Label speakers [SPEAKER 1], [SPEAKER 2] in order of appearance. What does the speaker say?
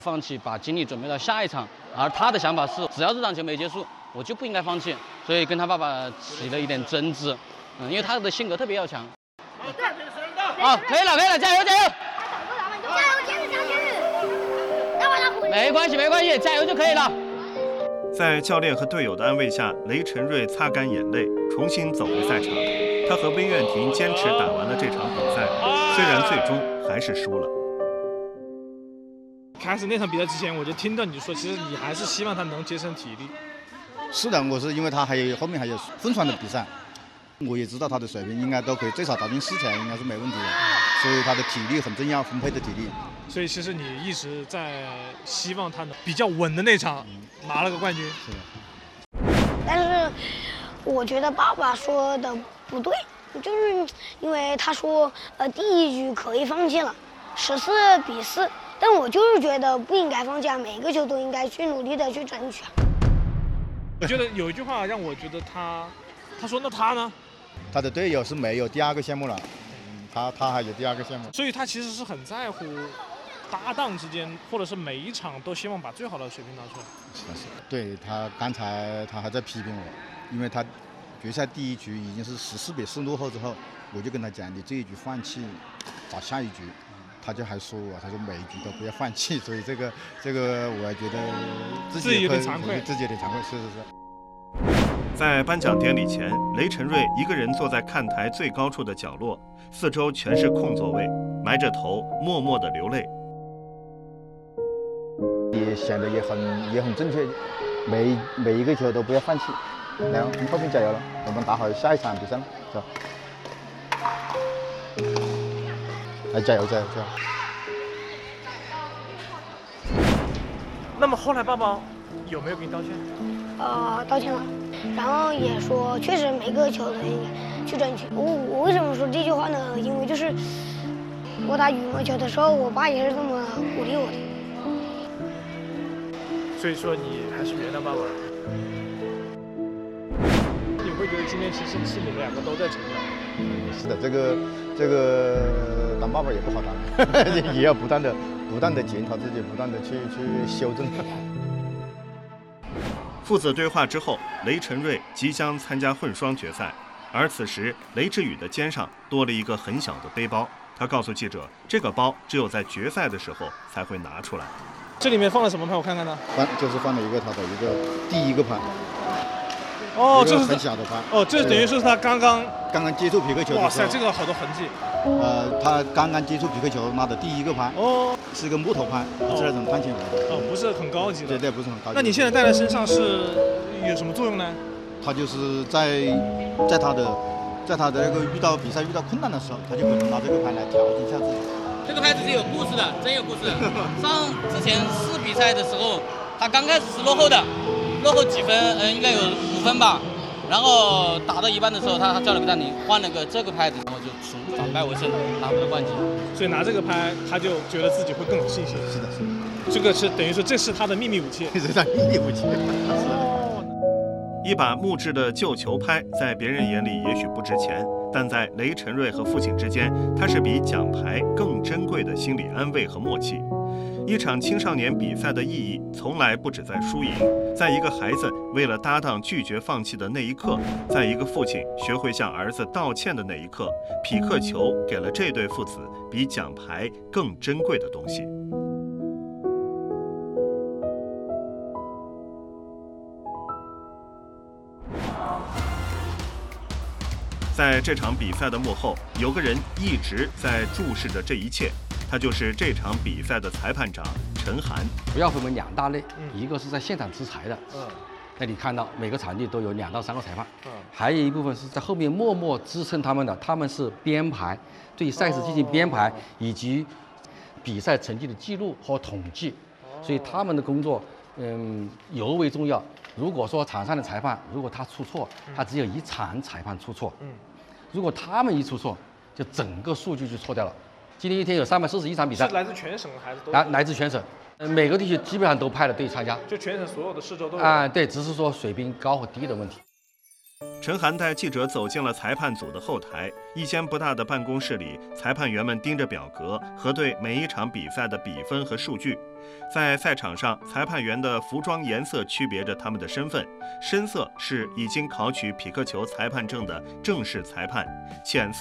[SPEAKER 1] 放弃，把精力准备到下一场。而他的想法是，只要这场球没结束，我就不应该放弃，所以跟他爸爸起了一点争执。因为他的性格特别要强。好，可以了，可以了，加油，加油！
[SPEAKER 2] 加油，坚持下去！
[SPEAKER 1] 没关系，没关系，加油就可以了。
[SPEAKER 3] 在教练和队友的安慰下，雷晨瑞擦干眼泪，重新走回赛场。他和温苑婷坚持打完了这场比赛，虽然最终还是输了。
[SPEAKER 4] 开始那场比赛之前，我就听到你说，其实你还是希望他能节省体力。
[SPEAKER 5] 是的，我是因为他后面还有混双的比赛，我也知道他的水平应该都可以，最少打进4强应该是没问题的，所以他的体力很重要，分配的体力。
[SPEAKER 4] 所以其实你一直在希望他能比较稳的那场拿了个冠军。
[SPEAKER 5] 是的。
[SPEAKER 2] 但是我觉得爸爸说的不对，就是因为他说第一局可以放弃了，14-4，但我就是觉得不应该放弃，每个球都应该去努力的去争取。
[SPEAKER 4] 我觉得有一句话让我觉得他说那他呢？
[SPEAKER 5] 他的队友是没有第2个项目了，他还有第2个项目，
[SPEAKER 4] 所以他其实是很在乎搭档之间，或者是每一场都希望把最好的水平拿出来。
[SPEAKER 5] 是。对他刚才他还在批评我，因为他决赛第1局已经是14-4落后之后，我就跟他讲，你这一局放弃，打下一局。他就还说我，他说每一局都不要放弃，所以这个我也觉得自己
[SPEAKER 4] 有点惭愧，
[SPEAKER 5] 自己有点惭愧，是。
[SPEAKER 3] 在颁奖典礼前，雷晨瑞一个人坐在看台最高处的角落，四周全是空座位，埋着头，默默地流泪。
[SPEAKER 5] 也想的也很正确，每一个球都不要放弃，然后后面加油了，我们打好下一场比赛了，走。来，加油！
[SPEAKER 4] 那么后来爸爸有没有给你道歉？
[SPEAKER 2] 道歉了，然后也说确实每个球都应该去争取。我为什么说这句话呢？因为就是我打羽毛球的时候，我爸也是这么鼓励我的。
[SPEAKER 4] 所以说你还是原谅爸爸了。你会觉得今天其实是你们2个都在成长。
[SPEAKER 5] 是的，这个当爸爸也不好当，也要不断的检讨自己，不断的去修正。
[SPEAKER 3] 父子对话之后，雷晨瑞即将参加混双决赛，而此时雷志宇的肩上多了一个很小的背包。他告诉记者，这个包只有在决赛的时候才会拿出来。
[SPEAKER 4] 这里面放了什么牌？我看看呢。
[SPEAKER 5] 就是放了他的一个第1个拍。
[SPEAKER 4] 哦，这是
[SPEAKER 5] 很小的拍。
[SPEAKER 4] 哦，这等于是他刚刚
[SPEAKER 5] 接触皮克球的时候。
[SPEAKER 4] 哇塞，这个好多痕迹。
[SPEAKER 5] 他刚刚接触皮克球拿的第1个拍。哦。是个木头拍，不是那种碳纤维的。
[SPEAKER 4] 不是很高级的。
[SPEAKER 5] 对，不是很高级。
[SPEAKER 4] 那你现在戴在身上是有什么作用呢？
[SPEAKER 5] 他就是在他的那个遇到比赛遇到困难的时候，他就可能拿这个拍来调整一下自己。
[SPEAKER 1] 这个拍子是有故事的，真有故事。上之前4比赛的时候，他刚开始是落后的，落后几分，应该有5分吧。然后打到一半的时候，他叫了个暂停，换了个这个拍子，然后就反败为胜，拿回了冠军。
[SPEAKER 4] 所以拿这个拍，他就觉得自己会更有信心。
[SPEAKER 5] 是的。
[SPEAKER 4] 这个是等于说这是他的秘密武器。
[SPEAKER 5] 这是他秘密武器。
[SPEAKER 3] 一把木质的旧球拍，在别人眼里也许不值钱，但在雷晨瑞和父亲之间，它是比奖牌更珍贵的心理安慰和默契。一场青少年比赛的意义，从来不只在输赢，在一个孩子为了搭档拒绝放弃的那一刻，在一个父亲学会向儿子道歉的那一刻，匹克球给了这对父子比奖牌更珍贵的东西。在这场比赛的幕后，有个人一直在注视着这一切，他就是这场比赛的裁判长陈涵。
[SPEAKER 6] 不要分为2大类，一个是在现场执裁的，那你看到每个场地都有2到3个裁判，还有一部分是在后面默默支撑他们的，他们是编排，对赛事进行编排以及比赛成绩的记录和统计，所以他们的工作尤为重要。如果说场上的裁判如果他出错，他只有1场裁判出错，如果他们一出错，就整个数据就错掉了。今天一天有341场比赛，
[SPEAKER 4] 是来自全省还是都？
[SPEAKER 6] 来自全省，每个地区基本上都派了队参加，
[SPEAKER 4] 就全省所有的市州都有。
[SPEAKER 6] 对，只是说水平高和低的问题。
[SPEAKER 3] 陈涵带记者走进了裁判组的后台，一间不大的办公室里，裁判员们盯着表格，核对每一场比赛的比分和数据。在赛场上，裁判员的服装颜色区别着他们的身份，深色是已经考取匹克球裁判证的正式裁判，浅色